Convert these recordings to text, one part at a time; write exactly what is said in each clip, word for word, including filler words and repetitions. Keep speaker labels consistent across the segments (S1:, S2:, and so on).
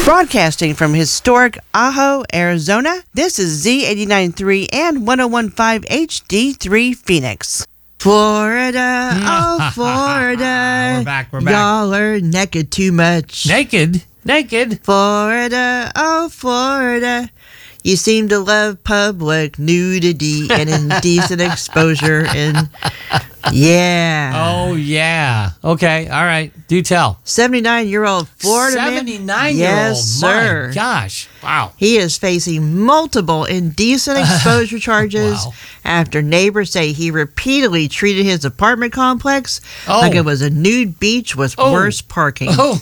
S1: Broadcasting from historic Ajo, Arizona, this is Z eighty-nine point three and ten fifteen H D three Phoenix. Florida, oh Florida.
S2: We're back, we're back.
S1: Y'all are naked too much.
S2: Naked? Naked?
S1: Florida, oh Florida. You seem to love public nudity and indecent exposure and yeah.
S2: Oh, yeah. Okay, all right. Do tell.
S1: seventy-nine-year-old Florida man.
S2: seventy-nine-year-old?
S1: Yes, sir.
S2: My gosh. Wow.
S1: He is facing multiple indecent exposure charges
S2: Wow.
S1: after neighbors say he repeatedly treated his apartment complex
S2: Oh.
S1: like it was a nude beach with
S2: Oh.
S1: worse parking.
S2: Oh,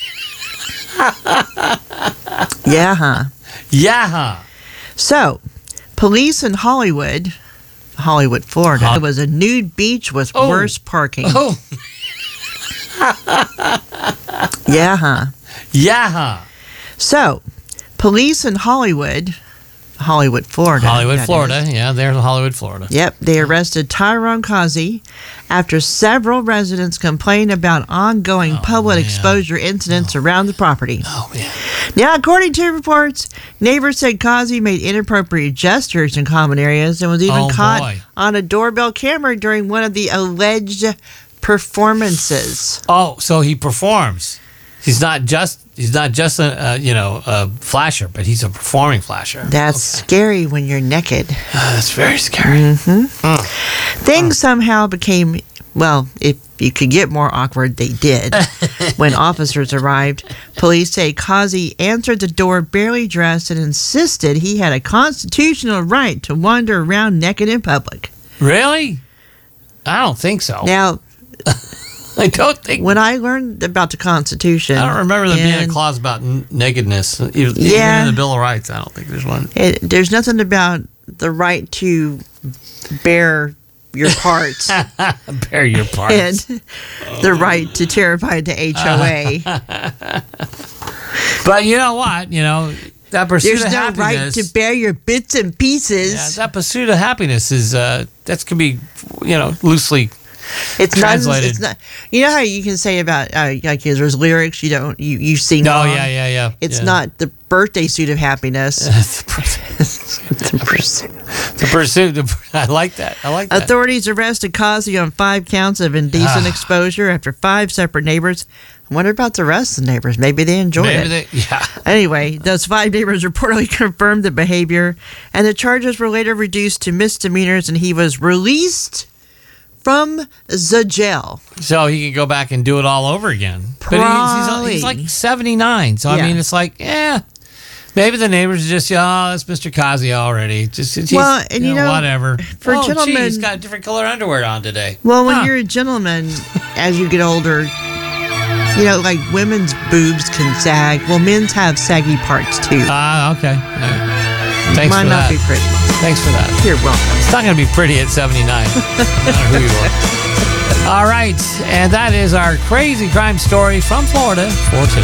S1: Yeah, huh?
S2: yeah.
S1: So, police in Hollywood, Hollywood, Florida,
S2: Huh?
S1: it was a nude beach with
S2: Oh.
S1: worse parking.
S2: Oh,
S1: Yeah, huh?
S2: yeah.
S1: So, police in Hollywood, Hollywood, Florida.
S2: Hollywood,
S1: that
S2: Florida.
S1: is.
S2: Yeah, there's Hollywood, Florida.
S1: Yep, they arrested Tyrone Kazi after several residents complained about ongoing
S2: Oh,
S1: public
S2: man.
S1: exposure incidents around the property.
S2: Oh, man.
S1: Now, according to reports, neighbors said Kazi made inappropriate gestures in common areas and was even
S2: Oh,
S1: caught
S2: boy.
S1: on a doorbell camera during one of the alleged performances.
S2: Oh, so he performs. He's not just he's not just a, a you know a flasher, but he's a performing flasher.
S1: That's
S2: Okay.
S1: scary when you're naked.
S2: Ah, that's very scary.
S1: Things somehow became, well, if you could get more awkward, they did. When officers arrived, police say Kazi answered the door barely dressed and insisted he had a constitutional right to wander around naked in public.
S2: Really? I don't think so.
S1: Now,
S2: I don't think.
S1: when I learned about the Constitution,
S2: I don't remember there being a
S1: and
S2: clause about n- nakedness. Even,
S1: Yeah.
S2: even in the Bill of Rights, I don't think there's one.
S1: it, there's nothing about the right to bear your parts
S2: Bear your parts.
S1: and the right to terrify the H O A.
S2: But you know what? You know, that pursuit
S1: There's
S2: of
S1: no right
S2: happiness.
S1: to bear your bits and pieces.
S2: yeah, that pursuit of happiness is, uh, that can be, you know, loosely.
S1: It's
S2: translated.
S1: not. It's not. You know how you can say about uh, like there's lyrics you don't you you sing.
S2: No,
S1: wrong?
S2: yeah, yeah, yeah.
S1: It's
S2: yeah.
S1: not the birthday suit of happiness.
S2: the pursuit. the pursuit. the- I like that. I like that.
S1: Authorities arrested Kazi on five counts of indecent
S2: Ah.
S1: exposure after five separate neighbors. I wonder about the rest of the neighbors. Maybe they enjoyed
S2: Maybe
S1: it.
S2: they, yeah.
S1: Anyway, those five neighbors reportedly confirmed the behavior, and the charges were later reduced to misdemeanors, and he was released from the jail.
S2: So he can go back and do it all over again. But he's,
S1: Probably.
S2: he's, he's like seventy-nine. So,
S1: Yeah.
S2: I mean, it's like, yeah. Maybe the neighbors are just, oh, that's Mister Kazi already. Just, he's,
S1: Well, and you know,
S2: whatever.
S1: for
S2: oh,
S1: gentlemen-
S2: gee, he's got different color underwear on today.
S1: Well, when
S2: Huh.
S1: you're a gentleman, as you get older, you know, like women's boobs can sag. Well, men's have saggy parts too.
S2: Ah, okay. All right. Thanks
S1: Might
S2: for
S1: not
S2: that.
S1: be pretty.
S2: Thanks for that.
S1: You're welcome.
S2: It's not going to be pretty at seventy-nine. No matter who you are. All right. And that is our crazy crime story from Florida for today.